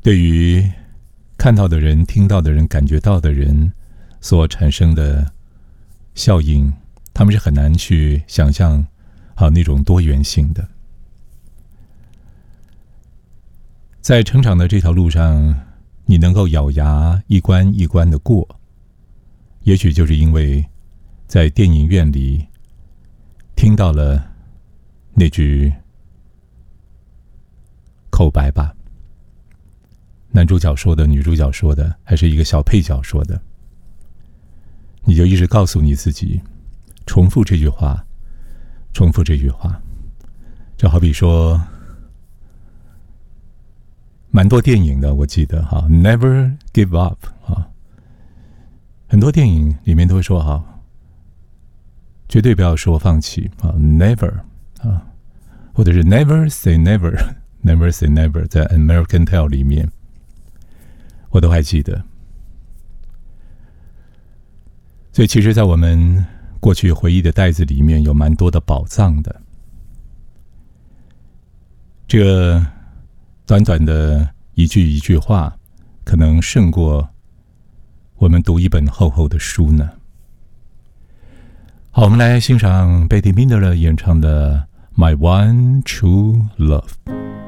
对于看到的人、听到的人、感觉到的人所产生的效应，他们是很难去想象那种多元性的。在成长的这条路上，你能够咬牙一关一关的过，也许就是因为在电影院里听到了那句口白吧，男主角说的，女主角说的，还是一个小配角说的，你就一直告诉你自己，重复这句话，重复这句话。这好比说蛮多电影的，我记得Never give up 很多电影里面都会说绝对不要说放弃Never 或者是 Never say never Never say never， 在 American Tale 里面我都还记得。所以其实在我们过去回忆的袋子里面有蛮多的宝藏的。这个短短的一句一句话，可能胜过我们读一本厚厚的书呢。好，我们来欣赏 Bette Midler 演唱的 My One True Love。